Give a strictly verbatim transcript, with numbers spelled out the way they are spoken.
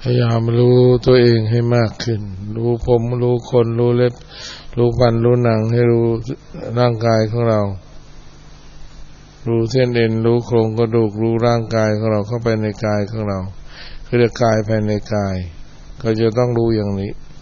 พยายามรู้ตัวเองให้มากขึ้นรู้ผมรู้ขนรู้เล็บรู้ฟันรู้หนังให้รู้ร่างกายของเรารู้เส้นเอ็นรู้โครงกระดูกรู้ร่างกายของเราเข้าไปในกายของเราคือเรียกกายภายในกายก็จะต้องรู้อย่างนี้